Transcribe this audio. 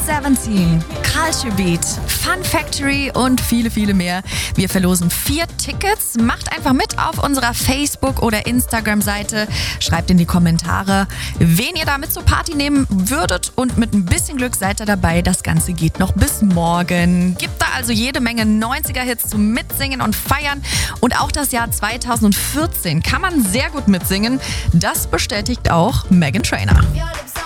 17, Culture Beat, Fun Factory und viele, viele mehr. Wir verlosen 4 Tickets. Macht einfach mit auf unserer Facebook- oder Instagram-Seite. Schreibt in die Kommentare, wen ihr da mit zur Party nehmen würdet. Und mit ein bisschen Glück seid ihr dabei. Das Ganze geht noch bis morgen. Gibt da also jede Menge 90er-Hits zum Mitsingen und Feiern. Und auch das Jahr 2014 kann man sehr gut mitsingen. Das bestätigt auch Meghan Trainor.